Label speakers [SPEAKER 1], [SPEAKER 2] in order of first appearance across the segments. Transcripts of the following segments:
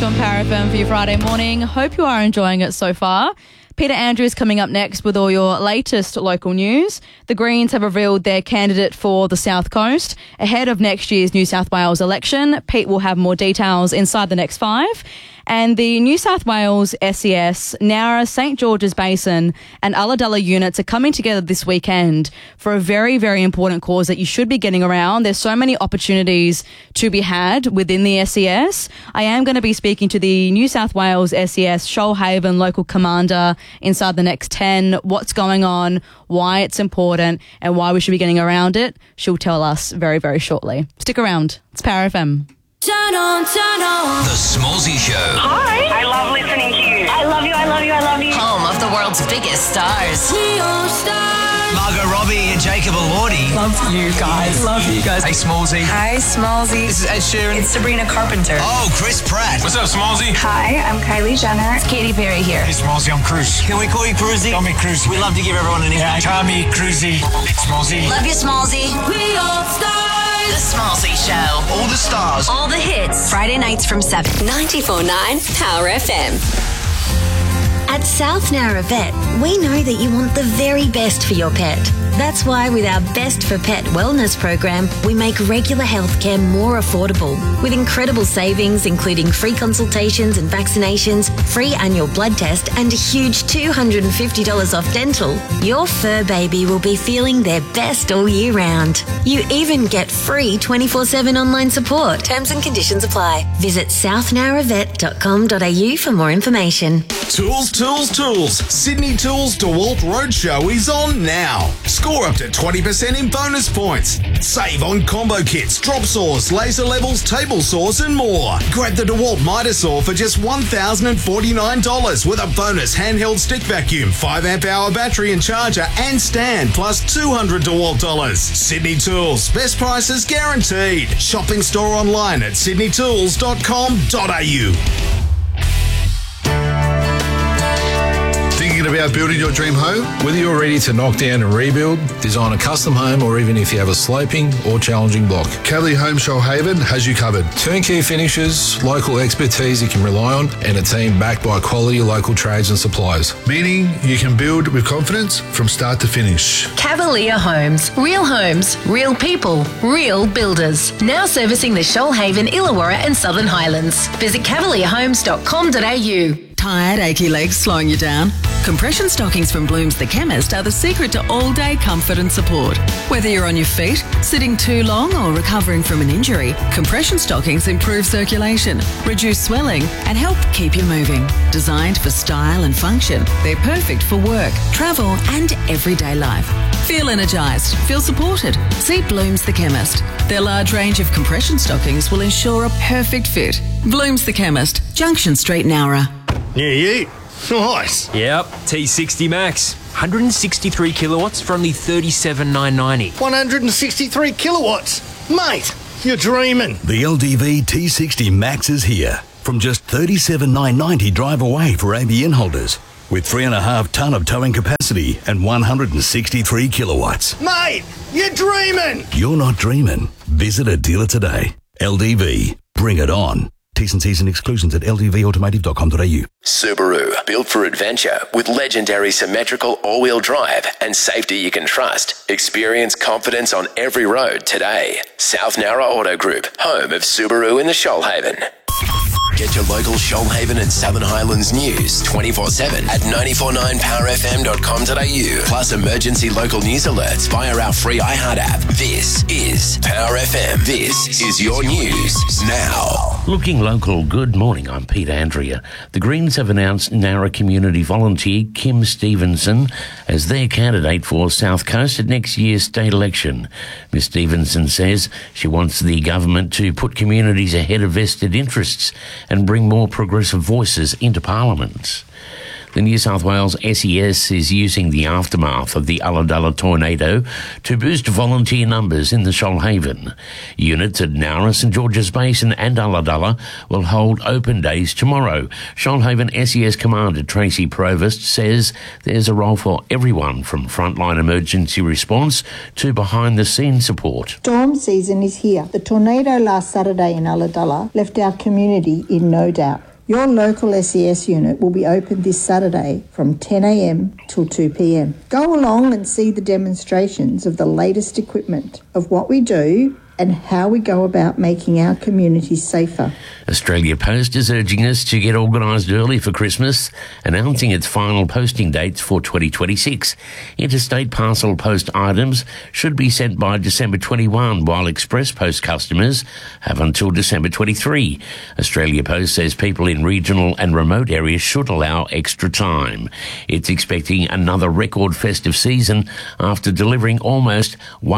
[SPEAKER 1] On Power FM for your Friday morning. Hope you are enjoying it so far. Peter Andrews coming up next with all your latest local news. The Greens have revealed their candidate for the South Coast. Ahead of next year's New South Wales election, Pete will have more details inside the next 5. And the New South Wales SES, Nowra, St George's Basin and Ulladulla units are coming together this weekend for a very, very important cause that you should be getting around. There's so many opportunities to be had within the SES. I am going to be speaking to the New South Wales SES Shoalhaven local commander inside the next 10, what's going on, why it's important and why we should be getting around it. She'll tell us very, very shortly. Stick around. It's Power FM.
[SPEAKER 2] Turn on.
[SPEAKER 3] The Smallzy Show.
[SPEAKER 4] Hi. I love listening to you. I love you.
[SPEAKER 2] Home of the world's biggest stars.
[SPEAKER 4] We all stars.
[SPEAKER 3] Margot Robbie and Jacob Elordi.
[SPEAKER 5] Love you guys.
[SPEAKER 3] Hey, Smallzy.
[SPEAKER 6] Hi, Smallzy.
[SPEAKER 3] This is Ed Sheeran.
[SPEAKER 6] It's Sabrina Carpenter.
[SPEAKER 3] Oh, Chris Pratt.
[SPEAKER 7] What's up, Smallzy?
[SPEAKER 6] Hi, I'm Kylie Jenner.
[SPEAKER 2] It's Katy Perry here.
[SPEAKER 7] Hey, Smallzy, I'm Cruz.
[SPEAKER 3] Can we call you Cruzy?
[SPEAKER 7] Call me Cruz.
[SPEAKER 3] We love to give everyone a nickname.
[SPEAKER 7] Tommy, Cruzy, Smallzy.
[SPEAKER 2] Love you, Smallzy.
[SPEAKER 4] We all stars.
[SPEAKER 2] The Smallzy Show.
[SPEAKER 3] All the stars.
[SPEAKER 2] All the hits. Friday nights from 7.
[SPEAKER 8] 94.9 Power FM. At South Nowra Vet, we know that you want the very best for your pet. That's why with our Best for Pet wellness program, we make regular healthcare more affordable. With incredible savings, including free consultations and vaccinations, free annual blood test, and a huge $250 off dental, your fur baby will be feeling their best all year round. You even get free 24/7 online support. Terms and conditions apply. Visit southnowravet.com.au for more information.
[SPEAKER 9] Tools. Sydney Tools DeWalt Roadshow is on now. Score up to 20% in bonus points. Save on combo kits, drop saws, laser levels, table saws and more. Grab the DeWalt Mitre Saw for just $1,049 with a bonus handheld stick vacuum, 5 amp hour battery and charger and stand plus $200 DeWalt. Sydney Tools, best prices guaranteed. Shopping store online at sydneytools.com.au.
[SPEAKER 10] Thinking about building your dream home? Whether you're ready to knock down and rebuild, design a custom home, or even if you have a sloping or challenging block, Cavalier Home Shoalhaven has you covered. Turnkey finishes, local expertise you can rely on, and a team backed by quality local trades and suppliers. Meaning you can build with confidence from start to finish.
[SPEAKER 11] Cavalier Homes, real people, real builders. Now servicing the Shoalhaven, Illawarra and Southern Highlands. Visit cavalierhomes.com.au.
[SPEAKER 5] Tired, achy legs slowing you down? Compression stockings from Blooms the Chemist are the secret to all-day comfort and support. Whether you're on your feet, sitting too long or recovering from an injury, compression stockings improve circulation, reduce swelling and help keep you moving. Designed for style and function, they're perfect for work, travel and everyday life. Feel energised, feel supported. See Blooms the Chemist. Their large range of compression stockings will ensure a perfect fit. Blooms the Chemist, Junction Street, Nowra.
[SPEAKER 7] Yeah. Nice.
[SPEAKER 12] Yep, T60 Max. 163 kilowatts for only $37,990.
[SPEAKER 7] 163 kilowatts. Mate, you're dreaming.
[SPEAKER 13] The LDV T60 Max is here. From just $37,990 drive away for ABN holders. With 3.5 tonne of towing capacity and 163 kilowatts.
[SPEAKER 7] Mate, you're dreaming.
[SPEAKER 13] You're not dreaming. Visit a dealer today. LDV. Bring it on. T's and C's and exclusions at ldvautomotive.com.au.
[SPEAKER 3] Subaru, built for adventure with legendary symmetrical all-wheel drive and safety you can trust. Experience confidence on every road today. South Nowra Auto Group, home of Subaru in the Shoalhaven. Get your local Shoalhaven and Southern Highlands news 24/7 at 949powerfm.com.au. Plus emergency local news alerts via our free iHeart app. This is Power FM. This is your news now.
[SPEAKER 14] Looking local, good morning. I'm Peter Andrea. The Greens have announced Nowra community volunteer Kim Stevenson as their candidate for South Coast at next year's state election. Ms Stevenson says she wants the government to put communities ahead of vested interests and bring more progressive voices into Parliament. The New South Wales SES is using the aftermath of the Ulladulla tornado to boost volunteer numbers in the Shoalhaven. Units at Nowra, St George's Basin and Ulladulla will hold open days tomorrow. Shoalhaven SES Commander Tracy Provost says there's a role for everyone from frontline emergency response to behind-the-scenes support.
[SPEAKER 15] Storm season is here. The tornado last Saturday in Ulladulla left our community in no doubt. Your local SES unit will be open this Saturday from 10 a.m. till 2 p.m. Go along and see the demonstrations of the latest equipment of what we do and how we go about making our communities safer.
[SPEAKER 14] Australia Post is urging us to get organised early for Christmas, announcing its final posting dates for 2026. Interstate parcel post items should be sent by December 21, while Express Post customers have until December 23. Australia Post says people in regional and remote areas should allow extra time. It's expecting another record festive season after delivering almost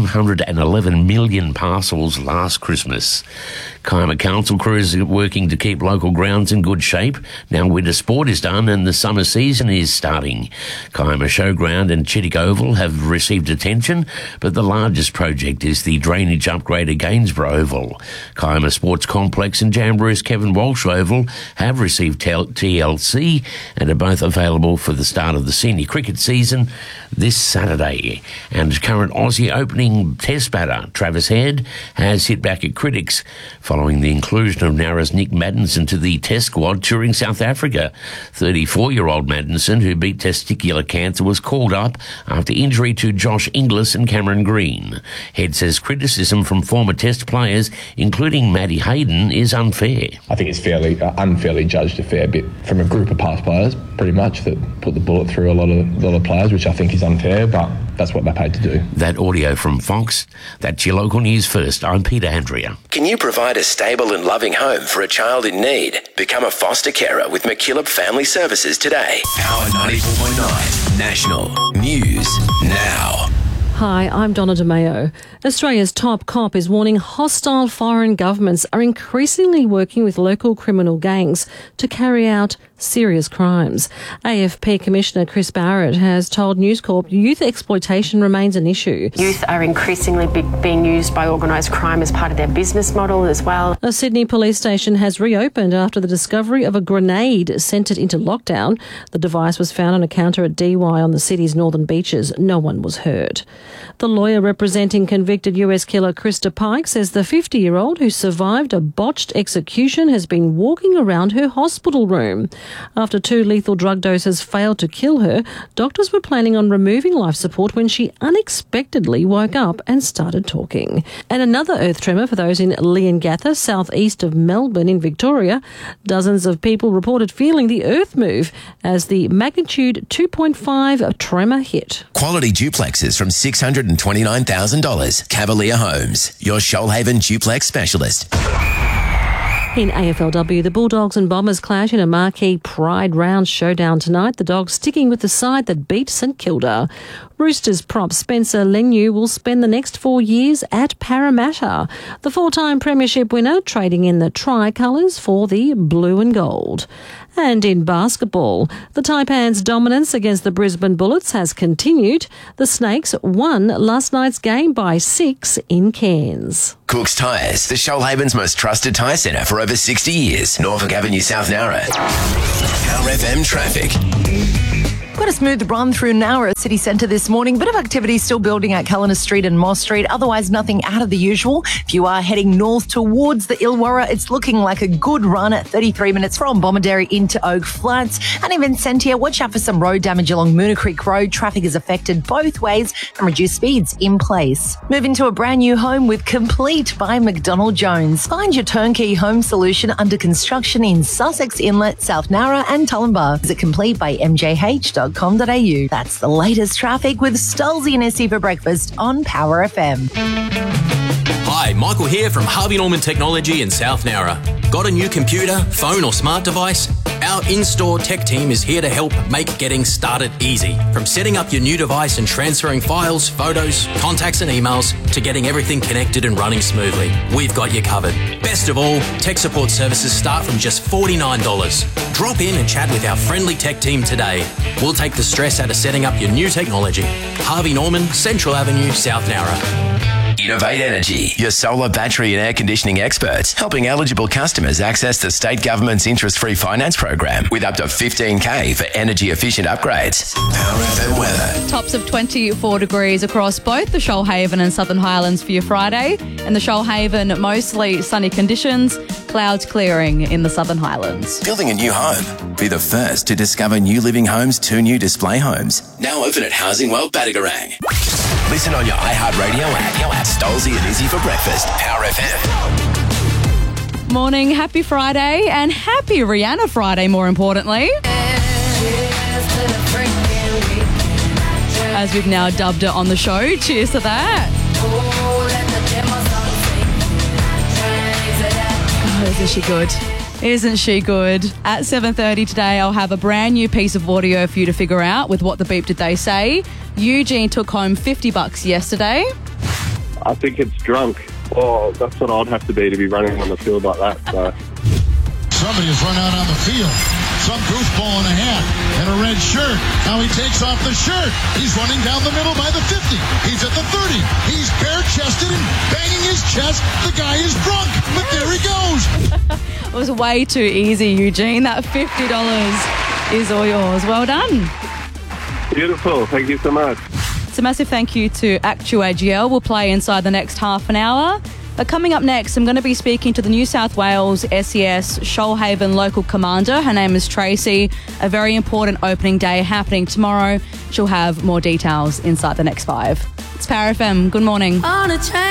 [SPEAKER 14] 111 million parcels last Christmas. Kiama Council crews are working to keep local grounds in good shape. Now winter sport is done and the summer season is starting. Kiama Showground and Chittick Oval have received attention, but the largest project is the drainage upgrade at Gainsborough Oval. Kiama Sports Complex and Jamboree's Kevin Walsh Oval have received TLC and are both available for the start of the senior cricket season this Saturday. And current Aussie opening test batter Travis Head has hit back at critics following the inclusion of Nara's Nick Maddinson to the test squad touring South Africa. 34-year-old Maddinson, who beat testicular cancer, was called up after injury to Josh Inglis and Cameron Green. Head says criticism from former test players, including Matty Hayden, is unfair.
[SPEAKER 16] I think it's fairly unfairly judged a fair bit from a group of past players, pretty much, that put the bullet through a lot of players, which I think is unfair, but that's what they're paid to do.
[SPEAKER 14] That audio from Fox. That's your local news first. I'm Peter Andrea.
[SPEAKER 3] Can you provide a stable and loving home for a child in need? Become a foster carer with McKillop Family Services today. Power 94.9 National News Now.
[SPEAKER 17] Hi, I'm Donna DeMeo. Australia's top cop is warning hostile foreign governments are increasingly working with local criminal gangs to carry out serious crimes. AFP Commissioner Chris Barrett has told News Corp youth exploitation remains an issue.
[SPEAKER 18] Youth are increasingly being used by organised crime as part of their business model as well.
[SPEAKER 17] A Sydney police station has reopened after the discovery of a grenade sent it into lockdown. The device was found on a counter at DY on the city's northern beaches. No one was hurt. The lawyer representing convicted US killer Krista Pike says the 50-year-old who survived a botched execution has been walking around her hospital room. After 2 lethal drug doses failed to kill her, doctors were planning on removing life support when she unexpectedly woke up and started talking. And another earth tremor for those in Leongatha, southeast of Melbourne in Victoria. Dozens of people reported feeling the earth move as the magnitude 2.5 tremor hit.
[SPEAKER 3] Quality duplexes from $629,000. Cavalier Homes, your Shoalhaven duplex specialist.
[SPEAKER 17] In AFLW, the Bulldogs and Bombers clash in a marquee Pride Round showdown tonight. The Dogs sticking with the side that beat St Kilda. Roosters prop Spencer Leniu will spend the next 4 years at Parramatta. The 4-time premiership winner trading in the tricolours for the blue and gold. And in basketball, the Taipans' dominance against the Brisbane Bullets has continued. The Snakes won last night's game by 6 in Cairns.
[SPEAKER 3] Cook's Tyres, the Shoalhaven's most trusted tyre centre for over 60 years. Norfolk Avenue, South Nowra. Power FM traffic.
[SPEAKER 19] Quite a smooth run through Nowra city centre this morning. Bit of activity still building at Callender Street and Moss Street. Otherwise, nothing out of the usual. If you are heading north towards the Illawarra, it's looking like a good run at 33 minutes from Bomaderry into Oak Flats. And in Vincentia, watch out for some road damage along Moona Creek Road. Traffic is affected both ways and reduced speeds in place. Move into a brand new home with Complete by McDonald Jones. Find your turnkey home solution under construction in Sussex Inlet, South Nowra and Tullambar. Visit Complete by MJH.com. That's the latest traffic with Stolzy and Essie for breakfast on Power FM.
[SPEAKER 20] Hi, Michael here from Harvey Norman Technology in South Nowra. Got a new computer, phone or smart device? Our in-store tech team is here to help make getting started easy. From setting up your new device and transferring files, photos, contacts and emails to getting everything connected and running smoothly. We've got you covered. Best of all, tech support services start from just $49. Drop in and chat with our friendly tech team today. We'll take the stress out of setting up your new technology. Harvey Norman, Central Avenue, South Nowra.
[SPEAKER 3] Innovate Energy, your solar, battery and air conditioning experts, helping eligible customers access the state government's interest-free finance program with up to $15,000 for energy-efficient upgrades. Power FM weather.
[SPEAKER 1] Tops of 24 degrees across both the Shoalhaven and Southern Highlands for your Friday. In the Shoalhaven, mostly sunny conditions. Clouds clearing in the Southern Highlands.
[SPEAKER 3] Building a new home? Be the first to discover New Living Homes' 2 new display homes. Now open at Housing World Batagarang. Listen on your iHeartRadio app. Stolzy and Izzy for breakfast. Power FM.
[SPEAKER 1] Morning, happy Friday, and happy Rihanna Friday, more importantly. As we've now dubbed her on the show. Cheers to that. Oh, isn't she good? Isn't she good? At 7:30 today, I'll have a brand new piece of audio for you to figure out with What the Beep Did They Say. Eugene took home $50 yesterday.
[SPEAKER 21] I think it's drunk. Well, that's what I'd have to be running on the field like that. So.
[SPEAKER 22] Somebody has run out on the field. Some goofball in a hat and a red shirt. Now he takes off the shirt. He's running down the middle by the 50. He's at the 30. He's bare-chested and banging his chest. The guy is drunk, but there he goes.
[SPEAKER 1] It was way too easy, Eugene. That $50 is all yours. Well done.
[SPEAKER 21] Beautiful. Thank you so much.
[SPEAKER 1] It's a massive thank you to ActuAGL. We'll play inside the next half an hour. But coming up next, I'm going to be speaking to the New South Wales SES Shoalhaven local commander. Her name is Tracy. A very important opening day happening tomorrow. She'll have more details inside the next 5. It's Power FM. Good morning.
[SPEAKER 4] On a train.